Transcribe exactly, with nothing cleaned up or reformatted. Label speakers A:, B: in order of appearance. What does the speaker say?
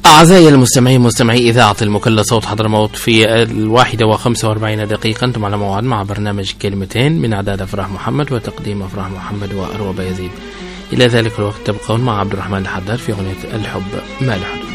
A: أعزائي المستمعين مستمعي إذاعة المكلا صوت حضرموت، في الواحدة وخمسة وأربعين دقيقة أنتم على موعد مع برنامج كلمتين من إعداد أفراح محمد وتقديم أفراح محمد وأروى بيزيد. إلى ذلك الوقت تبقون مع عبد الرحمن الحداد في أغنية الحب ما له حدود.